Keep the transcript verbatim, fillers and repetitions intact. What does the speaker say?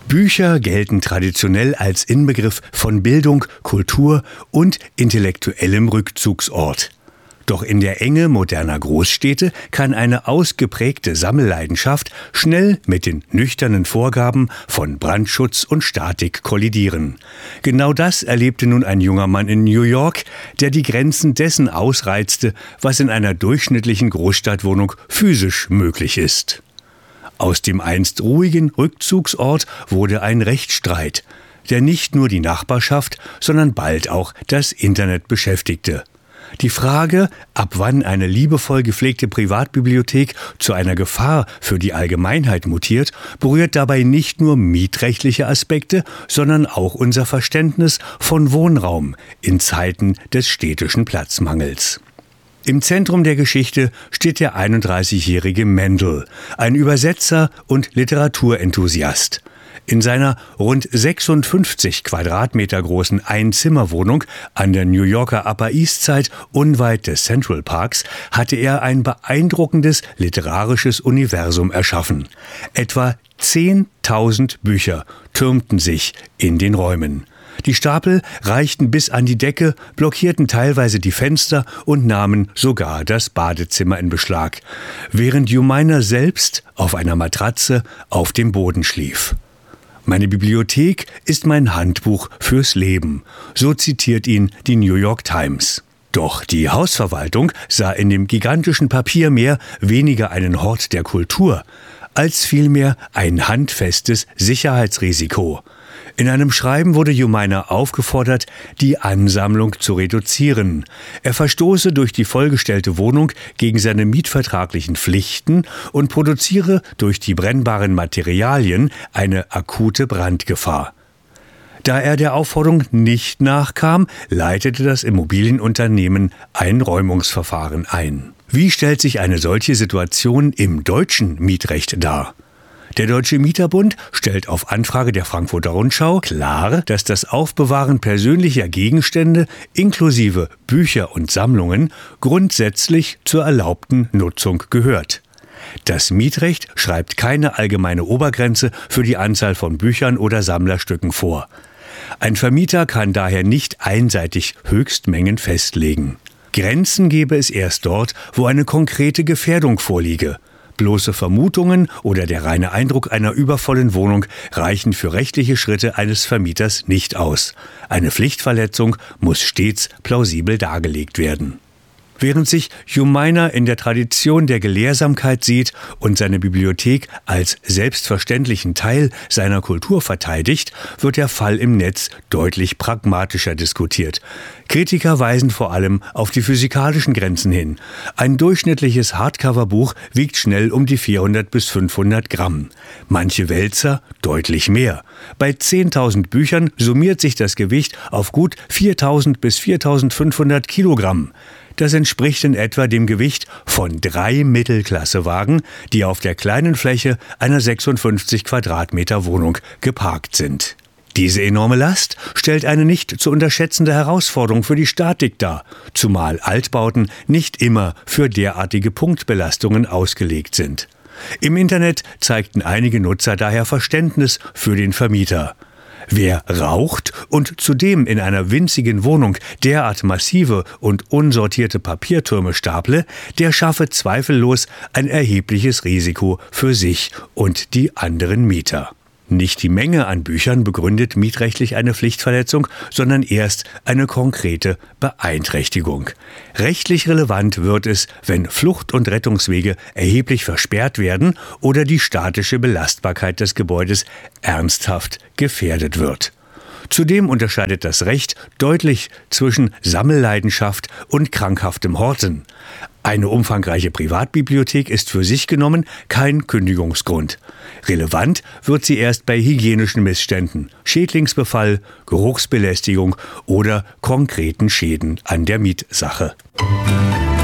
Bücher gelten traditionell als Inbegriff von Bildung, Kultur und intellektuellem Rückzugsort. Doch in der Enge moderner Großstädte kann eine ausgeprägte Sammelleidenschaft schnell mit den nüchternen Vorgaben von Brandschutz und Statik kollidieren. Genau das erlebte nun ein junger Mann in New York, der die Grenzen dessen ausreizte, was in einer durchschnittlichen Großstadtwohnung physisch möglich ist. Aus dem einst ruhigen Rückzugsort wurde ein Rechtsstreit, der nicht nur die Nachbarschaft, sondern bald auch das Internet beschäftigte. Die Frage, ab wann eine liebevoll gepflegte Privatbibliothek zu einer Gefahr für die Allgemeinheit mutiert, berührt dabei nicht nur mietrechtliche Aspekte, sondern auch unser Verständnis von Wohnraum in Zeiten des städtischen Platzmangels. Im Zentrum der Geschichte steht der einunddreißigjährige Mendel, ein Übersetzer und Literaturenthusiast. In seiner rund sechsundfünfzig Quadratmeter großen Einzimmerwohnung an der New Yorker Upper East Side unweit des Central Parks hatte er ein beeindruckendes literarisches Universum erschaffen. Etwa zehntausend Bücher türmten sich in den Räumen. Die Stapel reichten bis an die Decke, blockierten teilweise die Fenster und nahmen sogar das Badezimmer in Beschlag, während Umina selbst auf einer Matratze auf dem Boden schlief. Meine Bibliothek ist mein Handbuch fürs Leben, so zitiert ihn die New York Times. Doch die Hausverwaltung sah in dem gigantischen Papiermeer weniger einen Hort der Kultur, als vielmehr ein handfestes Sicherheitsrisiko. In einem Schreiben wurde Umina aufgefordert, die Ansammlung zu reduzieren. Er verstoße durch die vollgestellte Wohnung gegen seine mietvertraglichen Pflichten und produziere durch die brennbaren Materialien eine akute Brandgefahr. Da er der Aufforderung nicht nachkam, leitete das Immobilienunternehmen ein Räumungsverfahren ein. Wie stellt sich eine solche Situation im deutschen Mietrecht dar? Der Deutsche Mieterbund stellt auf Anfrage der Frankfurter Rundschau klar, dass das Aufbewahren persönlicher Gegenstände inklusive Bücher und Sammlungen grundsätzlich zur erlaubten Nutzung gehört. Das Mietrecht schreibt keine allgemeine Obergrenze für die Anzahl von Büchern oder Sammlerstücken vor. Ein Vermieter kann daher nicht einseitig Höchstmengen festlegen. Grenzen gebe es erst dort, wo eine konkrete Gefährdung vorliege. Bloße Vermutungen oder der reine Eindruck einer übervollen Wohnung reichen für rechtliche Schritte eines Vermieters nicht aus. Eine Pflichtverletzung muss stets plausibel dargelegt werden. Während sich Umina in der Tradition der Gelehrsamkeit sieht und seine Bibliothek als selbstverständlichen Teil seiner Kultur verteidigt, wird der Fall im Netz deutlich pragmatischer diskutiert. Kritiker weisen vor allem auf die physikalischen Grenzen hin. Ein durchschnittliches Hardcover-Buch wiegt schnell um die vierhundert bis fünfhundert Gramm. Manche Wälzer deutlich mehr. Bei zehntausend Büchern summiert sich das Gewicht auf gut viertausend bis viertausendfünfhundert Kilogramm. Das entspricht in etwa dem Gewicht von drei Mittelklassewagen, die auf der kleinen Fläche einer sechsundfünfzig Quadratmeter Wohnung geparkt sind. Diese enorme Last stellt eine nicht zu unterschätzende Herausforderung für die Statik dar, zumal Altbauten nicht immer für derartige Punktbelastungen ausgelegt sind. Im Internet zeigten einige Nutzer daher Verständnis für den Vermieter. Wer raucht und zudem in einer winzigen Wohnung derart massive und unsortierte Papiertürme staple, der schaffe zweifellos ein erhebliches Risiko für sich und die anderen Mieter. Nicht die Menge an Büchern begründet mietrechtlich eine Pflichtverletzung, sondern erst eine konkrete Beeinträchtigung. Rechtlich relevant wird es, wenn Flucht- und Rettungswege erheblich versperrt werden oder die statische Belastbarkeit des Gebäudes ernsthaft gefährdet wird. Zudem unterscheidet das Recht deutlich zwischen Sammelleidenschaft und krankhaftem Horten. Eine umfangreiche Privatbibliothek ist für sich genommen kein Kündigungsgrund. Relevant wird sie erst bei hygienischen Missständen, Schädlingsbefall, Geruchsbelästigung oder konkreten Schäden an der Mietsache.